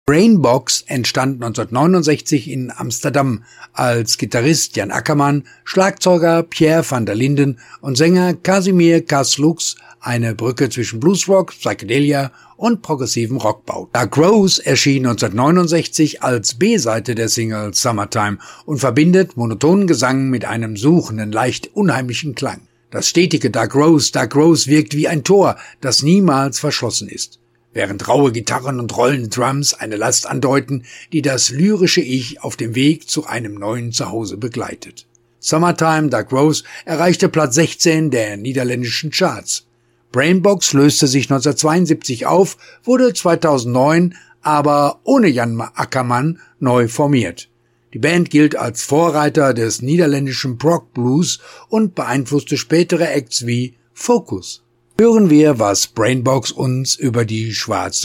Brainbox entstand 1969 in Amsterdam, als Gitarrist Jan Akkerman, Schlagzeuger Pierre van der Linden und Sänger Casimir Caslux eine Brücke zwischen Bluesrock, Psychedelia und progressivem Rock baut. Dark Rose erschien 1969 als B-Seite der Single Summertime und verbindet monotonen Gesang mit einem suchenden, leicht unheimlichen Klang. Das stetige Dark Rose wirkt wie ein Tor, das niemals verschlossen ist, während raue Gitarren und rollende Drums eine Last andeuten, die das lyrische Ich auf dem Weg zu einem neuen Zuhause begleitet. Summertime, Dark Rose erreichte Platz 16 der niederländischen Charts. Brainbox löste sich 1972 auf, wurde 2009 aber ohne Jan Akkerman neu formiert. Die Band gilt als Vorreiter des niederländischen Prog Blues und beeinflusste spätere Acts wie Focus. Hören wir, was Brainbox uns über die schwarze